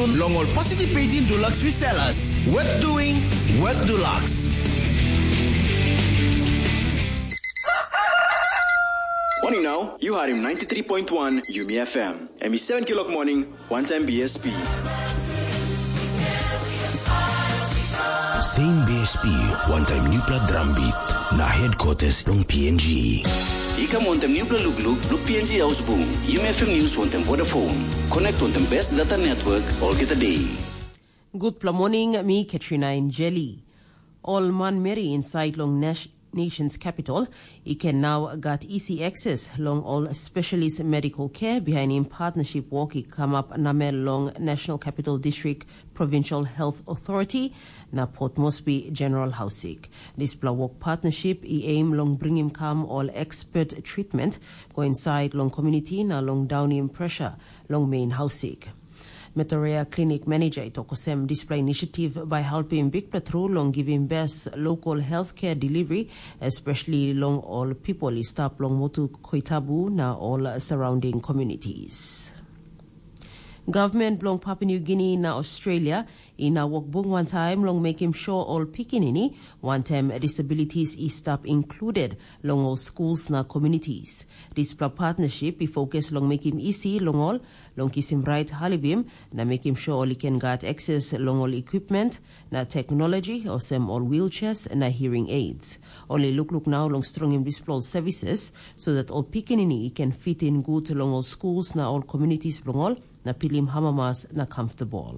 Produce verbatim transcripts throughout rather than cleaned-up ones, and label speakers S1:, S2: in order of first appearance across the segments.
S1: Afternoon, long all participating Dulux resellers. What doing? What Dulux? Morning now, you are in ninety-three point one U M F M. M E seven o'clock morning, one time B S P.
S2: Same B S P, one time Nupla Drumbeat, na headquarters ng P N G.
S1: Ika montem Nupla Luglug, look P N G House Boom. U M F M News montem Vodafone. Connect on the best data network all get a day.
S3: Good morning, me Katrina Njeli. All man Mary inside Long Nash nation's capital, he can now get easy access long all specialist medical care behind in partnership work he come up Namel Long National Capital District Provincial Health Authority na Port Moresby General Housing. This work partnership he aim long bring him come all expert treatment go inside long community na long down in pressure long main housing. Metorea Clinic Manager Itokosem display initiative by helping Big Patrol long giving best local healthcare delivery, especially long all people stop long motu Koitabu na all surrounding communities. Government long Papua New Guinea na Australia in a workbook one time long making sure all Pikinini one time disabilities is stop included long all schools na communities. This partnership we focus long making easy long all long kisim right halivim na making sure all can get access long all equipment na technology or some all wheelchairs na hearing aids. Only look look now long strong in display services so that all Pikinini can fit in good long all schools na all communities long all na pilim hamamas na comfortable.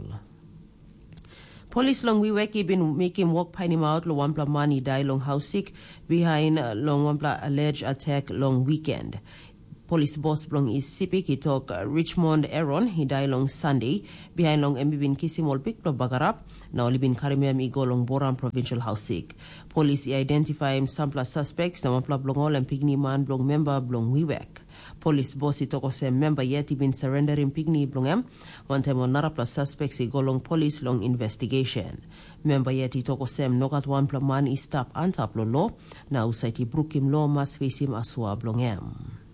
S3: Police long we work been making work pining out lo wampla money die long house sick behind uh, long wampla alleged attack long weekend. Police boss long is sipik he talk uh, Richmond Aaron he die long Sunday behind long M B bin kisim all big lo bagarap now libin karimia mi go long Boran provincial house sick. Police he identify him sampla suspects na wampla blong all and pigni man blong member blong we work. Police boss itoko se member yet been surrendering pigni blongem one time on nara plus suspects go long police long investigation. Member yet itoko sem nogat one pla man is stop antap lo law na usaiti brukim law must face him aswa blongem.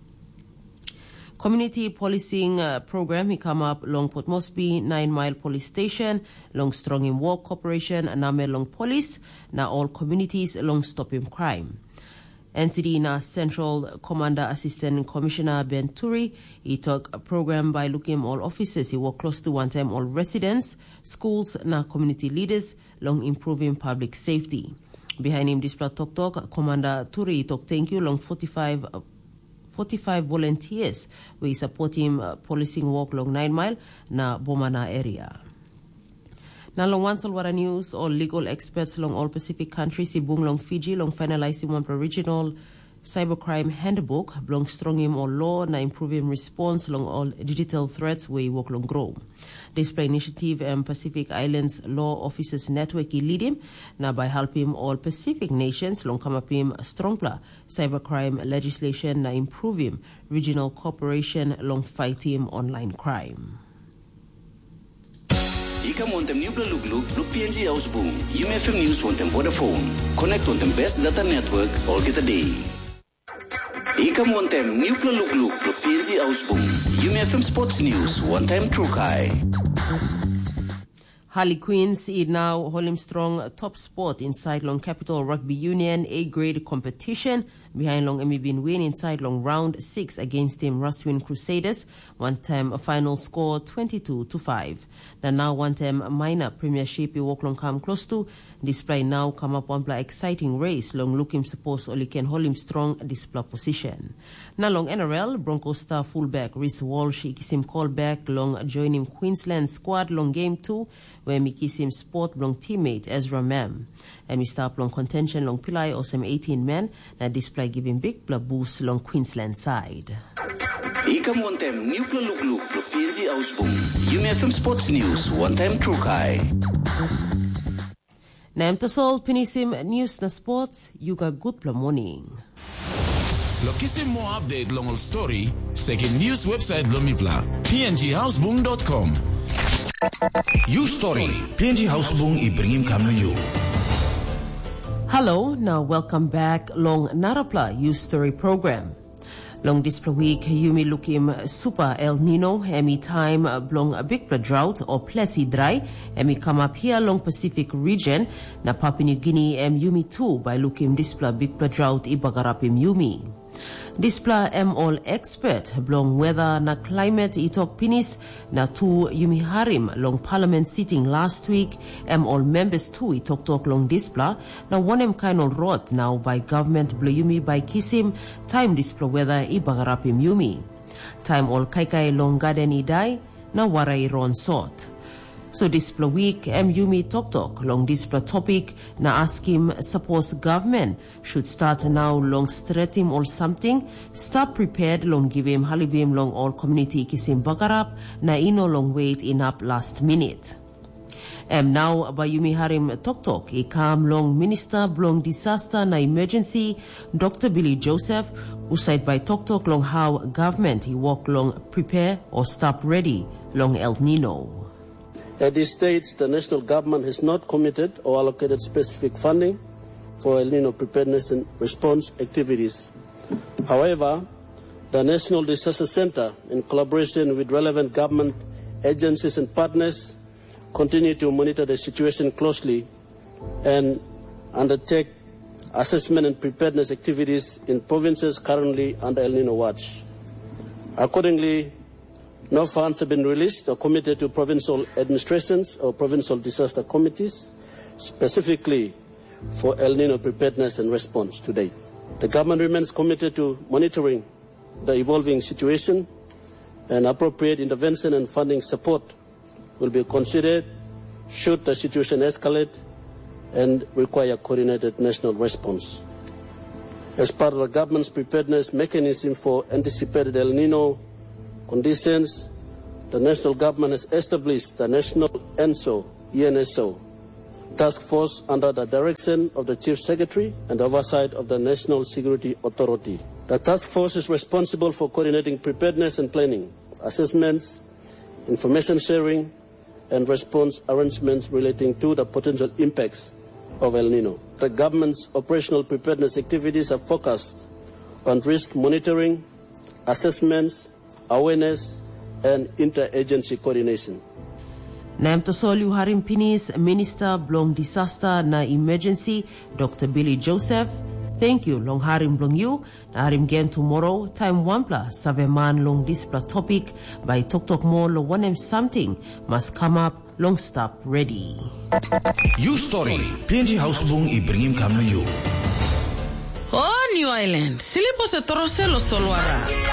S3: Community policing uh, program he come up long Port Moresby Nine Mile Police Station long strong in work cooperation and name long police na all communities long stopping crime. N C D na Central Commander Assistant Commissioner Ben Turi, he took a program by looking all officers. He work close to one time all residents, schools, na community leaders, long improving public safety. Behind him, this talk talk, Commander Turi talk thank you long forty-five, forty-five volunteers we support him uh, policing work long Nine Mile na Bomana area. Now, long one Solwara news, all legal experts long all Pacific countries, Ibung long Fiji, long finalizing one regional cybercrime handbook, long strong him all law, na improving response long all digital threats we work long grow. Display initiative and Pacific Islands Law Officers Network lead him, now by helping all Pacific nations long come up him strongly cybercrime legislation na improving regional cooperation long fighting online crime.
S1: Ika montem Nupla Luglug, look P N G House Boom. U M F M News montem Vodafone. Connect on the best data network all get a day. Ika montem Nupla Luglug, look P N G House Boom. U M F M Sports News, one time Trukai.
S3: Harley Queens is now holding strong top spot inside Long Capital Rugby Union A grade competition. Behind Long Emmy been win inside Long round six against Team Raswin Crusaders. One time a final score twenty-two to five. The now one time minor premiership walk long come close to. Display now come up one play exciting race long look him suppose only can hold him strong display position. Now long N R L Broncos star fullback Rhys Walsh kiss him call back long join him Queensland squad long game two where me kiss him sport long teammate Ezra Mam. And me start long contention long Pillai or some eighteen men that display giving big boost long Queensland side.
S1: Ika montem Nupla Luglug, look P N G House Boom. U M F M Sports News, one time Trukai.
S3: Naam Tosol Pinisim News na Sports, Yuga good morning.
S4: Lokisim more update long all story, second news website Lomipla, p n g house boom dot com.
S2: You story, P N G House Boom i bring him come to you.
S3: Hello, now welcome back long Narapla You Story program. Long this week, Yumi Lukim Super El Nino, Emi time blong a big drought or plessy dry, Emi come up here long Pacific region, na Papua New Guinea em Yumi too by Lukim Displa big drought I Bagarapim Yumi. Displa em all expert blong weather na climate itok pinis na two Yumi Harim long parliament sitting last week em all members too itok tok long Displa na one em kind of rot now by government blo Yumi by Kisim time Displa weather I Bagarapim Yumi. Time all kaikai long garden I die na warai ron sort. So this week, M Yumi Tok Tok long this topic na ask him suppose government should start now long straight him or something, start prepared long give him halivim long all community kisim bagarap na ino long wait in up last minute. M now by Yumi Harim Tok Tok, a calm long minister long disaster na emergency, Doctor Billy Joseph, who said by Tok Tok long how government he walk long prepare or stop ready long El Nino.
S5: At this stage, the national government has not committed or allocated specific funding for El Nino preparedness and response activities. However, the National Disaster Center, in collaboration with relevant government agencies and partners, continue to monitor the situation closely and undertake assessment and preparedness activities in provinces currently under El Nino watch. Accordingly, no funds have been released or committed to provincial administrations or provincial disaster committees, specifically for El Nino preparedness and response to date. The government remains committed to monitoring the evolving situation, and appropriate intervention and funding support will be considered should the situation escalate and require coordinated national response. As part of the government's preparedness mechanism for anticipated El Nino conditions, the national government has established the National N S O, E N S O, task force under the direction of the Chief Secretary and oversight of the National Security Authority. The task force is responsible for coordinating preparedness and planning, assessments, information sharing, and response arrangements relating to the potential impacts of El Nino. The government's operational preparedness activities are focused on risk monitoring, assessments, awareness, and interagency coordination.
S3: Nam Tosolu Harim Pinis, Minister Blong Disaster na Emergency, Doctor Billy Joseph. Thank you, Long Harim Blong you. Na Harim again tomorrow, time wampla, Saveman Long Displa topic by Tok Tok Mo Lo Wanem something must come up, long stop ready.
S2: You story, P N G Houseboom I bring him come to you.
S6: Oh, New Island, Silipo se torose lo solwara.